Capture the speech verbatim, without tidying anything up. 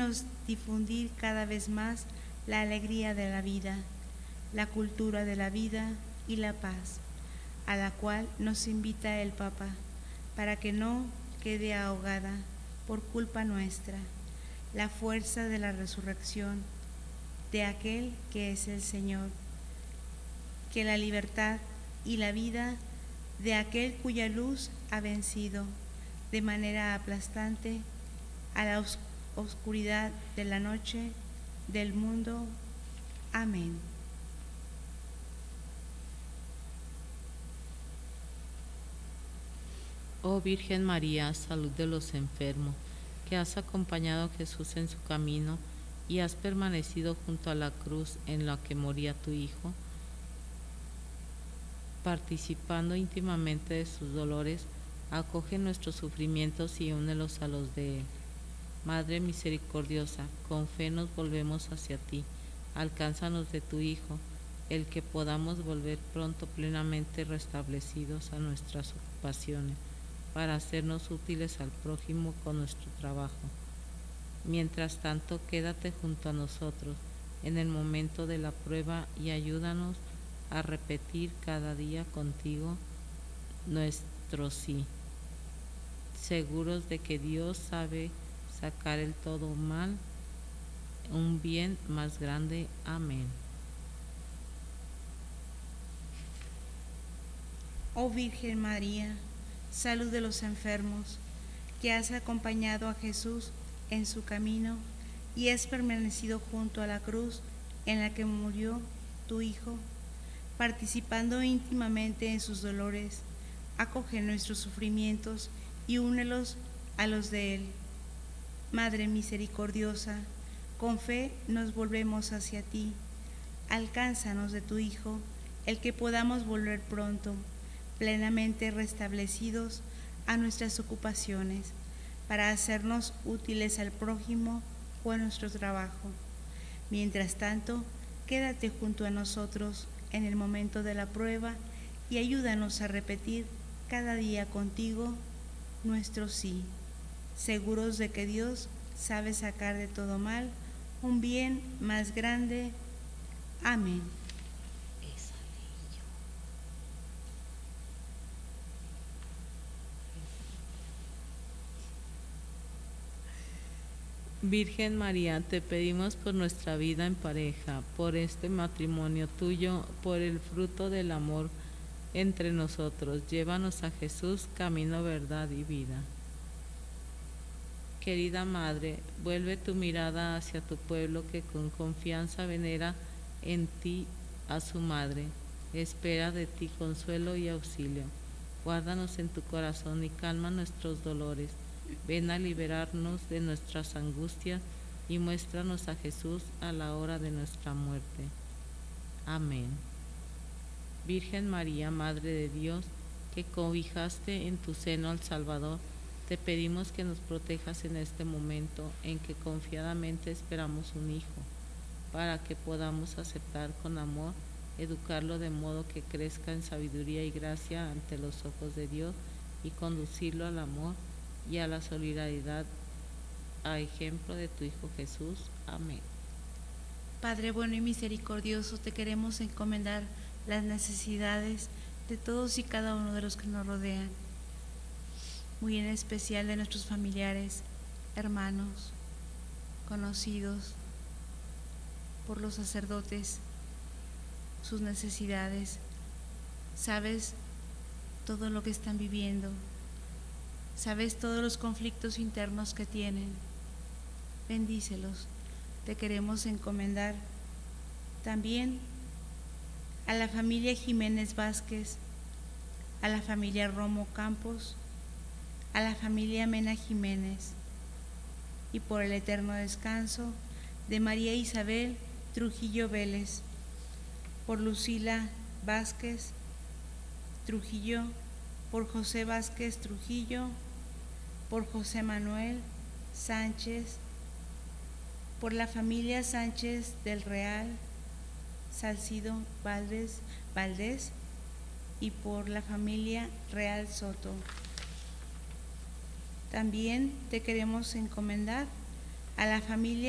Permítenos difundir cada vez más la alegría de la vida, la cultura de la vida y la paz, a la cual nos invita el Papa, para que no quede ahogada por culpa nuestra la fuerza de la resurrección de aquel que es el Señor, que la libertad y la vida de aquel cuya luz ha vencido de manera aplastante a la os- oscuridad de la noche del mundo. Amén. Oh Virgen María, salud de los enfermos, que has acompañado a Jesús en su camino y has permanecido junto a la cruz en la que moría tu Hijo, participando íntimamente de sus dolores, acoge nuestros sufrimientos y únelos a los de Él. Madre misericordiosa, con fe nos volvemos hacia ti, alcánzanos de tu Hijo, el que podamos volver pronto plenamente restablecidos a nuestras ocupaciones, para hacernos útiles al prójimo con nuestro trabajo. Mientras tanto, quédate junto a nosotros en el momento de la prueba y ayúdanos a repetir cada día contigo nuestro sí, seguros de que Dios sabe sacar el todo mal, un bien más grande. Amén. Oh Virgen María, salud de los enfermos, que has acompañado a Jesús en su camino y has permanecido junto a la cruz en la que murió tu Hijo, participando íntimamente en sus dolores, acoge nuestros sufrimientos y únelos a los de Él. Madre misericordiosa, con fe nos volvemos hacia ti. Alcánzanos de tu Hijo, el que podamos volver pronto, plenamente restablecidos a nuestras ocupaciones, para hacernos útiles al prójimo o a nuestro trabajo. Mientras tanto, quédate junto a nosotros en el momento de la prueba y ayúdanos a repetir cada día contigo nuestro sí, seguros de que Dios sabe sacar de todo mal un bien más grande. Amén. Virgen María, te pedimos por nuestra vida en pareja, por este matrimonio tuyo, por el fruto del amor entre nosotros. Llévanos a Jesús, camino, verdad y vida. Querida Madre, vuelve tu mirada hacia tu pueblo que con confianza venera en ti a su Madre. Espera de ti consuelo y auxilio. Guárdanos en tu corazón y calma nuestros dolores. Ven a liberarnos de nuestras angustias y muéstranos a Jesús a la hora de nuestra muerte. Amén. Virgen María, Madre de Dios, que cobijaste en tu seno al Salvador, te pedimos que nos protejas en este momento en que confiadamente esperamos un hijo, para que podamos aceptar con amor, educarlo de modo que crezca en sabiduría y gracia ante los ojos de Dios y conducirlo al amor y a la solidaridad, a ejemplo de tu Hijo Jesús. Amén. Padre bueno y misericordioso, te queremos encomendar las necesidades de todos y cada uno de los que nos rodean, muy en especial de nuestros familiares, hermanos, conocidos, por los sacerdotes, sus necesidades. Sabes todo lo que están viviendo, sabes todos los conflictos internos que tienen. Bendícelos. Te queremos encomendar también a la familia Jiménez Vázquez, a la familia Romo Campos, a la familia Mena Jiménez, y por el eterno descanso de María Isabel Trujillo Vélez, por Lucila Vázquez Trujillo, por José Vázquez Trujillo, por José Manuel Sánchez, por la familia Sánchez del Real, Salcido Valdés, Valdés y por la familia Real Soto. También te queremos encomendar a la familia